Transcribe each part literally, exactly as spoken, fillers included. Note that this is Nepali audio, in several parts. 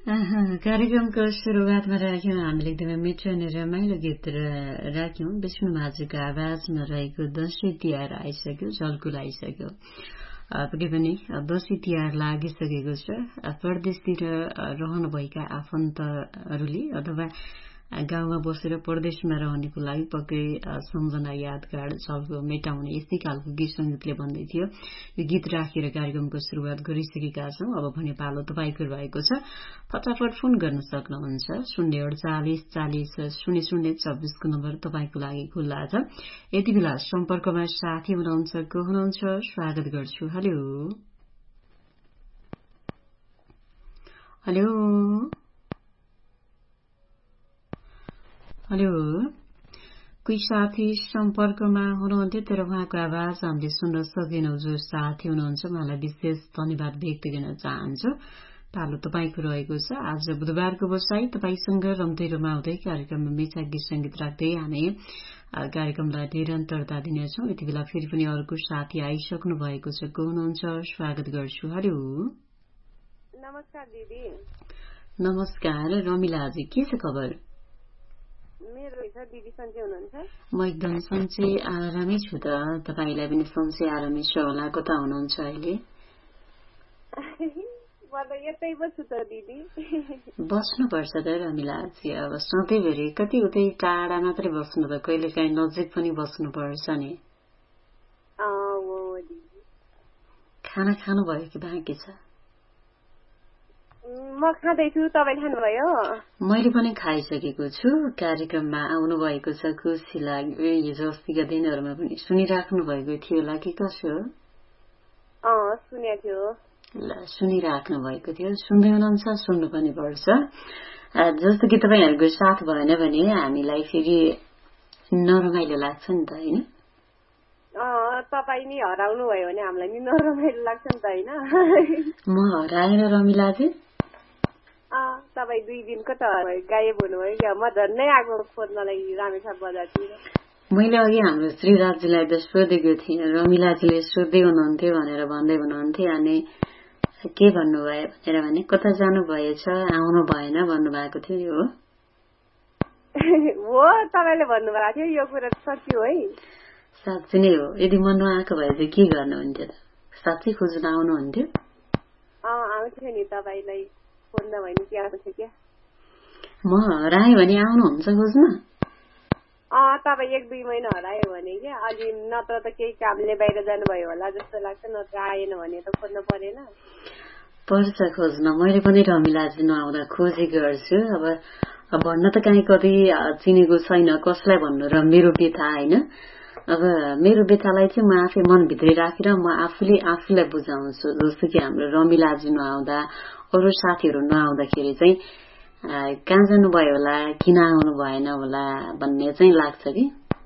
कार्यक्रमको सुरुवातमा राख्यौं हामीले एकदमै मिठो अनि रमाइलो गीत राख्यौं। विष्णु माझीको आवाजमा रहेको दशैं तिहार आइसक्यो, झल्कुल आइसक्यो। पक्कै पनि दशैं तिहार लागिसकेको छ। परदेशतिर रहनुभएका आफन्तहरूले अथवा गाउँमा बसेर परदेशमा रहनेको लागि पक्कै सम्झना यादगार छलको मेटाउने यस्तै खालको गीत संगीतले भन्दै थियो। यो गीत राखेर कार्यक्रमको सुरुवात गरिसकेका छौं। अब भने पालो तपाईको रहेको छ। फटाफट फोन गर्न सक्नुहुन्छ। शून्य अडचालिस चालिस शून्य शून्य चौबिसको नम्बर तपाईको लागि खुल्ला छ। यति बेला सम्पर्कमा साथी हुनुहुन्छ, को हुनुहुन्छ? स्वागत गर्छु। हेलो हेलो हेलो कोही साथी सम्पर्कमा हुनुहुन्थ्यो तर उहाँको आवाज हामीले सुन्न सकेनौं। जो साथी हुनुहुन्छ उहाँलाई विशेष धन्यवाद व्यक्त गर्न चाहन्छु। पालो तपाईको रहेको छ। आज बुधबारको बसाई तपाईसँग रम्दै रमाउँदै कार्यक्रममा मिठा गीत संगीत राख्दै हामी कार्यक्रमलाई निरन्तरता दिनेछौँ। यति बेला फेरि पनि अर्को साथी आइसक्नु भएको छ, को हुनुहुन्छ? स्वागत गर्छु। हेलो नमस्कार दिदी। नमस्कार रमिलाजी, के छ खबर? मेरो छ दिदी, सन्चै हुनुहुन्छ? म एकदम सन्चै आरामै छु त। तपाईलाई पनि सन्चै आरामै छ होला। कता हुनुहुन्छ अहिले? यतै बस्छु त दिदी। बस्नुपर्छ त रमिलाजी, अब सधैँभरि कति उतै टाढा मात्रै बस्नु त, कहिले काहीँ नजिक पनि बस्नुपर्छ नि। खाना खानुभयो कि बाँकी छ? म खाँदैछु, तपाईँ खानुभयो? मैले पनि खाइसकेको छु। कार्यक्रममा आउनु भएको छ, खुसी लाग्यो। हिजो अस्तिका दिनहरूमा पनि सुनिराख्नु भएको थियो होला कि कसो? अँ सुनेको थियो। ल सुनिराख्नु भएको थियो, सुन्दै हुनुहुन्छ, सुन्नु पनि पर्छ। जस्तो कि तपाईँहरूको साथ भएन भने हामीलाई फेरि नरमाइलो लाग्छ नि त, होइन? तपाईँ नि हराउनु भयो भने हामीलाई नि नरमाइलो लाग्छ नि त, होइन? म हराएर रमिलाजी? तपाईँ दुई दिनको त गायब हुनुभयो क्या। म झन्नै आएको खोज्नलाई रामेछाप बजारतिर। मैले अघि हाम्रो श्रीराजजीलाई त सोधेको थिएँ, रमिलाजीले सोध्दै हुनुहुन्थ्यो भनेर भन्दै हुनुहुन्थ्यो। अनि के भन्नुभयो भनेर भने कता जानु भएछ, आउनु भएन भन्नुभएको थियो। हो हो तपाईँले भन्नुभएको थियो, यो कुरा सच्ची हो है? साँच्ची नै हो। यदि म नआएको भए चाहिँ के गर्नुहुन्थ्यो त? साँच्चै खोज्न आउनुहुन्थ्यो? अँ आउँथ्यो नि, तपाईँलाई खोज्न भने के आउँथ्यो क्या। म हराएँ भने आउनुहुन्छ खोज्न? अँ तपाईँ एक दुई महिना हरायो भने क्या, अलि नत्र त केही कामले बाहिर जानुभयो होला जस्तो लाग्छ, नत्र आएन भने त खोज्न परेन। पर्छ खोज्न। मैले पनि रमिलाजी नआउँदा खोजी गर्छु। अब भन्न त काहीँ कति चिनेको छैन, कसलाई भन्नु र मेरो व्यथा, होइन? अब मेरो व्यथालाई चाहिँ म आफै मनभित्रै राखेर म आफूले आफूलाई बुझाउँछु। जस्तो कि हाम्रो रमिलाजी नआउँदा, अरू साथीहरू नआउँदाखेरि चाहिँ कहाँ जानुभयो होला, किन आउनु भएन होला भन्ने चाहिँ लाग्छ कि।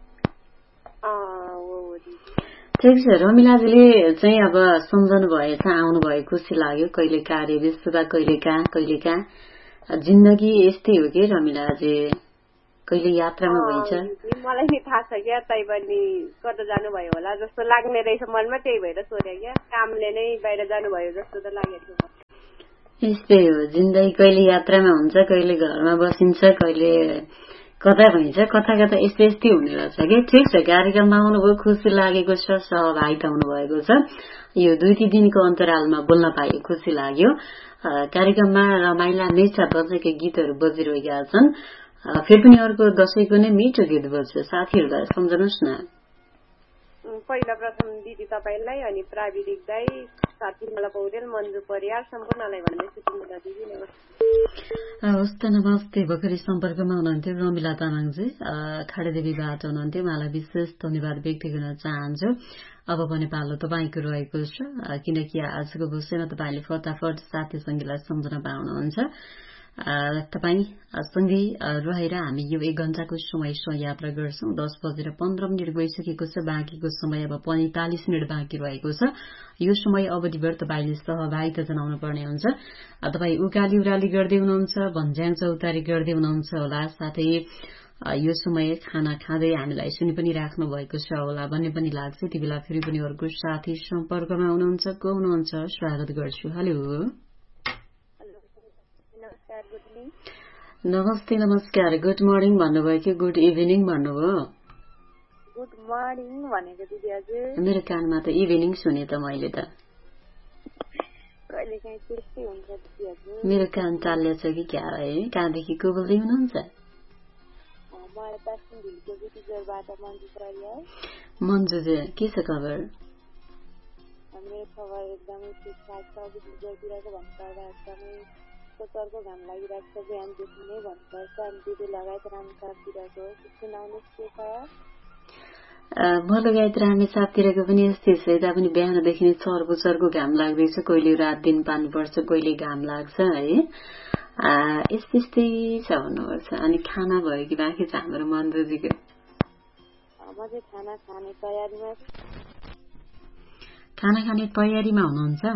ठिक छ, रमिलाजीले चाहिँ अब सम्झनु भएछ, आउनु भयो, खुसी लाग्यो। कहिले कार्य व्यस्तता, कहिले कहाँ कहिले कहाँ। जिन्दगी यस्तै हो कि रमिलाजी, कहिले यात्रामा भइन्छ। मलाई नि थाहा छ क्या, तै पनि कता जानुभयो होला जस्तो लाग्ने रहेछ मनमा, त्यही भएर सोधे क्या। कामले नै बाहिर जानुभयो जस्तो त लागेको थियो। यस्तै हो जिन्दगी, कहिले यात्रामा हुन्छ, कहिले घरमा बसिन्छ, कहिले कता भइन्छ, कता कता यस्तै यस्तै हुने रहेछ कि। ठिक छ, कार्यक्रममा आउनुभयो, खुसी लागेको छ, सहभागिता हुनुभएको छ। यो दुई तिन दिनको अन्तरालमा बोल्न पाए खुसी लाग्यो। कार्यक्रममा रमाइला मिठा दशैंका गीतहरू बजिरहेका छन्। फेरि पनि अर्को दशैंको नै मिठो गीत बज्छ, साथीहरूलाई सम्झनुहोस् न। पहिला प्रथम दिदी तपाईँलाई, अनि प्राविधिक दाई, साथी मला पौडेल, मन्जु परियार, सम्पूर्णलाई भन्दैछु दिदी नमस्ते। हवस् त, नमस्ते। भर्खरै सम्पर्कमा हुनुहुन्थ्यो रमिला तामाङजी, खाडेदेवीबाट हुनुहुन्थ्यो। उहाँलाई विशेष धन्यवाद व्यक्त गर्न चाहन्छु। अब भने पालो तपाईँको रहेको छ, किनकि आजको विषयमा तपाईँले फटाफट साथी सङ्गीलाई सम्झन पाउनुहुन्छ। तपाईँ सँगै रहेर हामी यो एक घण्टाको समयसँग यात्रा गर्छौं। दस बजेर पन्ध्र मिनट गइसकेको छ, बाँकीको समय अब पैंतालिस मिनट बाँकी रहेको छ। यो समय अवधिभर तपाईँले सहभागिता जनाउनु पर्ने हुन्छ। तपाईँ उकाली उराली गर्दै हुनुहुन्छ, भन्ज्याङ चौतारी गर्दै हुनुहुन्छ होला, साथै यो समय खाना खाँदै हामीलाई सुनि पनि राख्नु भएको छ होला भन्ने पनि लाग्छ। यति बेला फेरि पनि अर्को साथी सम्पर्कमा हुनुहुन्छ, को हुनुहुन्छ? स्वागत गर्छु। हेलो नमस्ते नमस्कार गुड मर्निङ भन्नुभयो कि गुड इभिनिङ भन्नुभयो गुड मर्निङ भनेको दिदी हजुर मेरो कानमा त इभिनिङ सुने त मैले त कहिले काहीँ त्यस्तै हुन्छ दिदी हजुर मेरो कान चाल्लेछ कि क्या है कहाँदेखि को बोल्दै हुनुहुन्छ मलाई पास्टिङ भिलको बिटिजरबाट मन्जु परियार मन्जु के छ खबर मेरो खबर एकदमै ठिकठाक छ बिटिजरतिरको भन्नुपर्दा एकदमै चर्को घाम लागिरहेको छ बिहानदेखि नै भन्नुपर्छ अनि दिदी लगायत रामेछापतिरको सुनाउनुहोस् के छ म लगायत रामेछापतिरको पनि यस्तै छ यता पनि बिहानदेखि नै चर्को चर्को घाम लाग्दैछ कहिले रात दिन पानुपर्छ कहिले घाम लाग्छ है यस्तै यस्तै छ भन्नुपर्छ अनि खाना भयो कि बाँकी छ हाम्रो मन्जुजीको म चाहिँ खाना खाने तयारीमा खाना खाने तयारीमा हुनुहुन्छ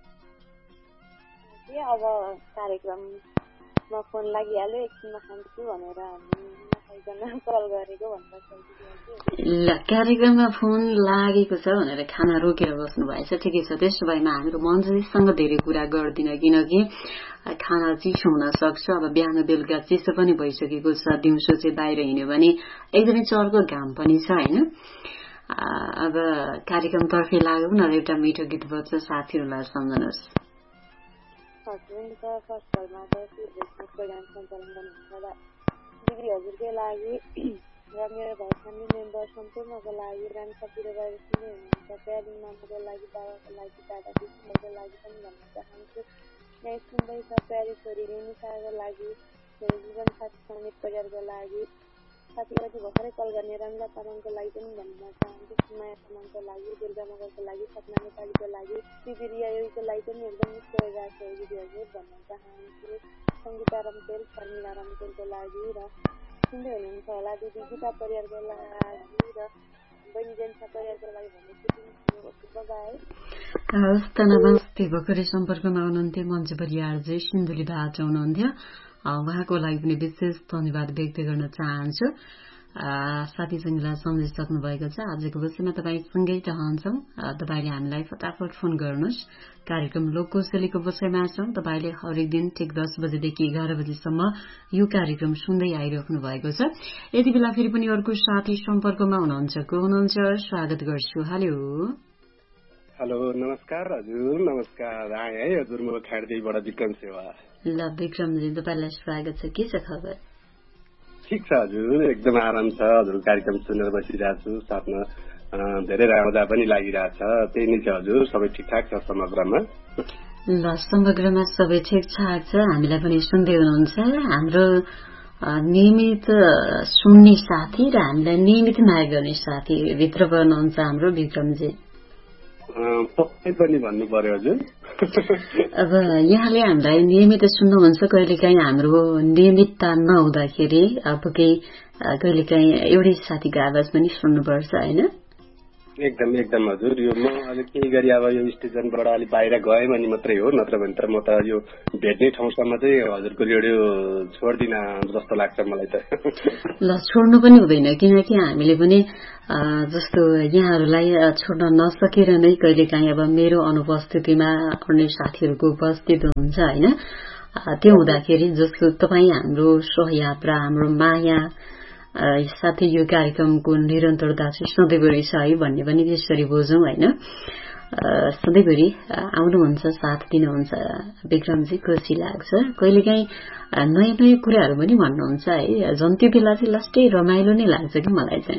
अब कार्यक्रममा फोन लागिहाल्यो एकछिनमा खान्छु भनेर कल गरेको ल कार्यक्रममा फोन लागेको छ भनेर खाना रोकेर बस्नु भएछ ठिकै छ त्यसो भएमा हाम्रो मन्जुजीसँग धेरै कुरा गर्दिन किनकि खाना चिसो हुन सक्छ अब बिहान बेलुका चिसो पनि भइसकेको छ दिउँसो चाहिँ बाहिर हिँड्यो भने एकदमै चर्को घाम पनि छ होइन अब कार्यक्रम तर्फे लाग्यो न एउटा मिठो गीत बज्छ साथीहरूलाई सम्झनुहोस् डिग्री हजुरकै लागि र मेरो भाइ फ्यामिली मेम्बर सम्पूर्णको लागि रामेछापतिर गएर सुन्दै हुनुहुन्छ प्यारिङ मामाको लागि बाबाको लागि दादा दिदीको लागि पनि भन्न चाहन्छु यहाँ सुन्दै छ प्यारी छोरी रेणुकाको लागि मेरो जीवन साथी समेत परिवारको लागि साथीलाई भर्खरै कल गर्ने रङ्गा तामाङको लागि पनि भन्न चाहन्छु सुमाया तामाङको लागि दुर्गा मगरको लागि सपना नेपालीको लागि दिदी योगीको लागि पनि एकदम मिस गरिरहेको छ दिदी हजुर भन्न चाहन्छु सङ्गीता रम्तेल शर्मिला रम्तेलको लागि र सुन्दै हुनुहुन्छ होला दिदी गीता परिवारको लागि र बहिनी जेन्सा परिवारको लागि भन्ने हवस् त नमस्ते भर्खरै सम्पर्कमा हुनुहुन्थ्यो मन्जु परियार चाहिँ सिन्धुलीबाट हुनुहुन्थ्यो उहाँको लागि पनि विशेष धन्यवाद व्यक्त गर्न चाहन्छु साथीसँगलाई सम्झिसक्नु भएको छ आजको विषयमा तपाईँसँगै रहन्छौँ तपाईँले हामीलाई फटाफट फोन गर्नुहोस् कार्यक्रम लोककोशलीको विषयमा छौँ तपाईँले हरेक दिन ठिक दस बजेदेखि एघार बजेसम्म यो कार्यक्रम सुन्दै आइराख्नु भएको छ यति बेला फेरि पनि अर्को साथी सम्पर्कमा हुनुहुन्छ को हुनुहुन्छ स्वागत गर्छु हेलो हेलो नमस्कार हजुर नमस्कार आए है हजुर म खाडदेखिबाट विक्रम सेवा ल विक्रमजी तपाईँलाई स्वागत छ के छ खबर ठिक छ हजुर एकदम आराम छ हजुर कार्यक्रम सुनेर बसिरहेको छु साथमा धेरै मजा पनि लागिरहेछ त्यही नै छ हजुर सबै ठिकठाक छ समग्रमा ल समग्रमा सबै ठिकठाक छ हामीलाई पनि सुन्दै हुनुहुन्छ हाम्रो नियमित सुन्ने साथी र हामीलाई नियमित माया गर्ने साथी भित्र पर्नुहुन्छ हाम्रो विक्रमजी पक्कै पनि भन्नु पर्यो हजुर अब यहाँले हामीलाई नियमित सुन्नुहुन्छ कहिलेकाहीँ हाम्रो नियमितता नहुँदाखेरि अब केही कहिलेकाहीँ एउटै साथीको आवाज पनि सुन्नुपर्छ होइन एकदम एकदम हजुर यो म अलिक केही गरी अब यो स्टेसनबाट अलिक बाहिर गएँ भने मात्रै हो नत्र भने त म त यो भेट्ने ठाउँसम्म चाहिँ हजुरको रेडियो छोड्दिन जस्तो लाग्छ मलाई त ल छोड्नु पनि हुँदैन किनकि हामीले पनि जस्तो यहाँहरूलाई छोड्न नसकेर नै कहिलेकाहीँ अब मेरो अनुपस्थितिमा अन्य साथीहरूको उपस्थित हुन्छ होइन त्यो हुँदाखेरि जस्तो तपाईँ हाम्रो सहयात्रा हाम्रो माया साथै यो कार्यक्रमको निरन्तरता चाहिँ सधैँभरि छ है भन्ने पनि त्यसरी बुझौँ होइन सधैँभरि आउनुहुन्छ साथ दिनुहुन्छ विक्रमजी खुसी लाग्छ कहिलेकाहीँ नयाँ नयाँ कुराहरू पनि भन्नुहुन्छ है झन् त्यो बेला चाहिँ लास्टै रमाइलो नै लाग्छ कि मलाई चाहिँ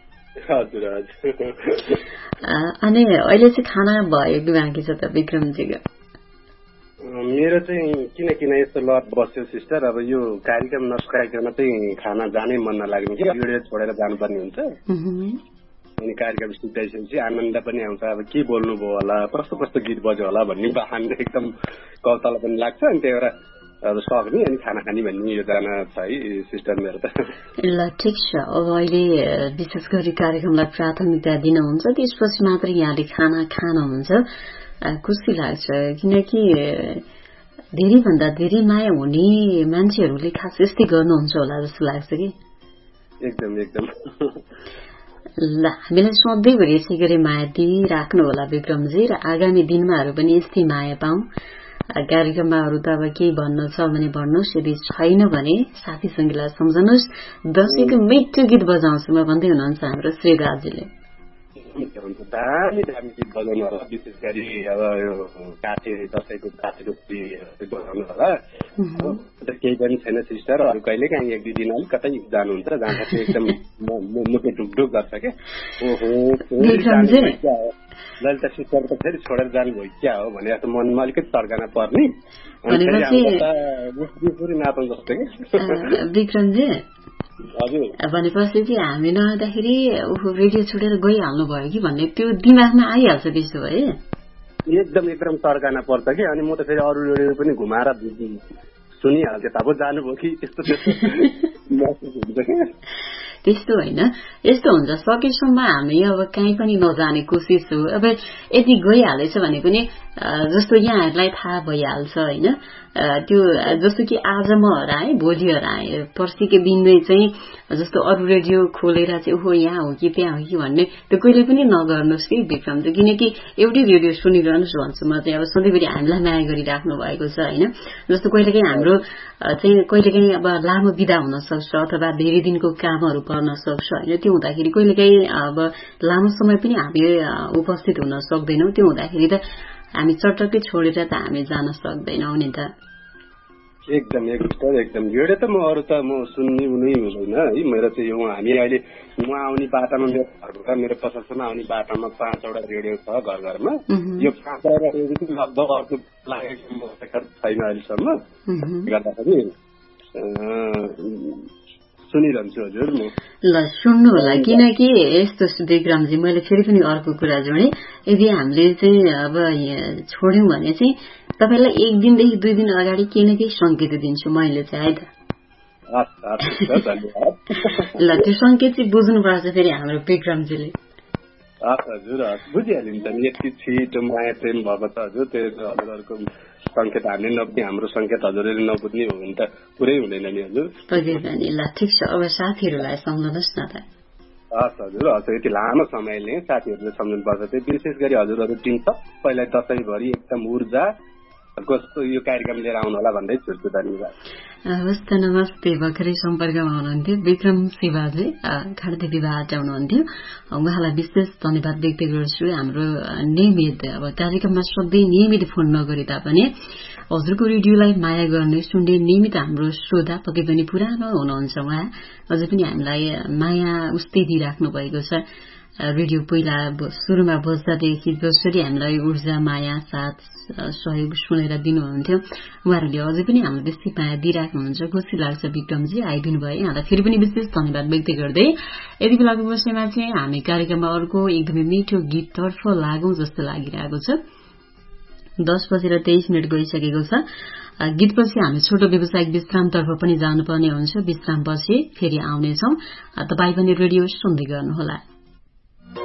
अनि अहिले चाहिँ खाना भयो कि बाँकी छ त विक्रमजीको मेरो चाहिँ किन यस्तो लत बस्यो सिस्टर अब यो कार्यक्रम नसकाइकन चाहिँ खाना जानै मन नलाग्ने कि रेडियो छोडेर जानुपर्ने हुन्छ अनि कार्यक्रम सुनिसकेपछि आनन्द पनि आउँछ अब के बोल्नुभयो होला कस्तो कस्तो गीत बज्यो होला भन्ने बहान एकदम कौतला पनि लाग्छ अनि त्यही भएर अब सक्ने अनि खाना खाने भन्ने योजना छ है सिस्टर मेरो त ल ठिक छ अब अहिले विशेष गरी कार्यक्रमलाई प्राथमिकता दिनुहुन्छ त्यसपछि मात्र यहाँले खाना खानुहुन्छ खुसी लाग्छ किनकि धेरैभन्दा धेरै माया हुने मान्छेहरूले खास यस्तै गर्नुहुन्छ होला जस्तो लाग्छ कि एकदम एकदम ल हामीलाई सधैँभरि यसै गरी माया दिइराख्नु होला विक्रमजी र आगामी दिनमाहरू पनि यस्तै माया पाऊँ कार्यक्रममा अरू त अब केही भन्न छ भने भन्नुहोस्, यदि छैन भने साथी सङ्गीलाई सम्झनुहोस्। दशैंको मिठो गीत बजाउँछु म भन्दै हुनुहुन्छ हाम्रो श्रीराजजीले। दामी दामी गीत बजाउनु होला, विशेष गरी अब यो काठे दशैंको काठे ढुक्टी बजाउनु होला। केही पनि छैन सिस्टर, अरू कहिले काहीँ एक दुई दिन अलिक कतै जानुहुन्छ, जाँदाखेरि एकदम मुटु ढुकढुक गर्छ क्या। ओहो ललिता सिस्टर त फेरि छोडेर जानुभयो क्या हो भने जस्तो मनमा अलिकति तर्काना पर्ने नाच्नु जस्तो कि विक्रमजी। भनेपछि चाहिँ हामी नआउँदाखेरि ऊ रेडियो छोडेर गइहाल्नु भयो कि भन्ने त्यो दिमागमा आइहाल्छ। त्यसो भए एकदम एकदम तर्काना पर्छ कि। अनि म त फेरि अरू रेडियो पनि घुमाएर सुनिहाल्थेँ, त अब जानुभयो कि त्यस्तो त्यस्तो त्यस्तो होइन, यस्तो हुन्छ सकेसम्म हामी अब कहीँ पनि नजाने कोसिस हो। अब यदि गइहालेछ भने पनि जस्तो यहाँहरूलाई थाहा भइहाल्छ होइन, त्यो जस्तो कि आज म हराएँ भोलि हराएँ, पर्सिको दिनमै चाहिँ जस्तो अरू रेडियो खोलेर चाहिँ ओहो यहाँ हो कि त्यहाँ हो कि भन्ने त्यो कहिले पनि नगर्नुहोस् कि विक्रम चाहिँ। किनकि एउटै रेडियो सुनिरहनुहोस् भन्छु म चाहिँ। अब सधैँभरि हामीलाई माया गरिराख्नु भएको छ होइन। जस्तो कहिलेकाहीँ हाम्रो चाहिँ कहिलेकाहीँ अब लामो बिदा हुन सक्छ अथवा धेरै दिनको कामहरू पर्न सक्छ होइन। त्यो हुँदाखेरि कहिलेकाहीँ अब लामो समय पनि हामी उपस्थित हुन सक्दैनौँ। त्यो हुँदाखेरि त हामी चटक्कै छोडेर त हामी जान सक्दैनौँ नि त। एकदम एकदम एकदम रेडियो त म अरू त म सुन्ने उनी हुँदैन है। मेरो चाहिँ यो हामी अहिले म आउने बाटामा मेरो घरबाट मेरो पसलसम्म आउने बाटामा पाँचवटा रेडियो छ घर घरमा। यो पाँचवटा रेडियो चाहिँ लगभग अर्को लागेको छैन अहिलेसम्म, गर्दाखेरि सुनिरहन्छु हजुर म। ल सुन्नु होला, किनकि यस्तो विक्रमजी मैले फेरि पनि अर्को कुरा जोडेँ। यदि हामीले चाहिँ अब छोड्यौँ भने चाहिँ तपाईँलाई एक दिनदेखि दुई दिन अगाडि केही न केही सङ्केत दिन्छु मैले चाहिँ है त। ल त्यो सङ्केत चाहिँ बुझ्नुपर्छ फेरि हाम्रो विक्रमजीले। हजुर बुझिहाल्यो नि त, यति छिटो माया प्रेम भएको छ हजुर। त्यो हजुरहरूको सङ्केत हामीले नबुझ्ने, हाम्रो सङ्केत हजुरले नबुझ्ने हो भने त पुरै हुँदैन नि हजुर। ल ठिक छ, अब साथीहरूलाई सम्झनुहोस् न त। हस् हजुर हस्, यति लामो समयले साथीहरूले सम्झनुपर्छ। त्यो विशेष गरी हजुरहरू टिम सबैलाई दशैंभरि एकदम ऊर्जा कस्तो यो कार्यक्रम लिएर आउनु होला भन्दै छुट्छु। धन्यवाद। हवस् त नमस्ते। भर्खरै सम्पर्कमा हुनुहुन्थ्यो विक्रम शिवाजी, खाडदेवीबाट हुनुहुन्थ्यो। उहाँलाई विशेष धन्यवाद व्यक्त गर्छु। हाम्रो नियमित अब कार्यक्रममा सधैँ नियमित फोन नगरे तापनि हजुरको रेडियोलाई माया गर्ने सुन्ने नियमित हाम्रो श्रोता पक्कै पनि पुरानो हुनुहुन्छ। उहाँ अझै पनि हामीलाई माया उस्तै दिइराख्नु भएको छ। रेडियो पहिला सुरुमा बज्दादेखि जसरी हामीलाई ऊर्जा माया साथ सहयोग सुनेर दिनुहुन्थ्यो, उहाँहरूले अझै पनि हामीलाई त्यस्तै माया दिइराख्नुहुन्छ। खुसी लाग्छ विक्रमजी आइदिनु भयो। यहाँलाई फेरि पनि विशेष धन्यवाद व्यक्त गर्दै यति बेलाको विषयमा चाहिँ हामी कार्यक्रममा अर्को एकदमै मिठो गीततर्फ लागौं जस्तो लागिरहेको छ। दस बजेर तेइस मिनट गइसकेको छ। गीतपछि हामी छोटो व्यावसायिक विश्रामतर्फ पनि जानुपर्ने हुन्छ। विश्रामपछि फेरि आउनेछौँ। तपाईँ पनि रेडियो सुन्दै गर्नुहोला।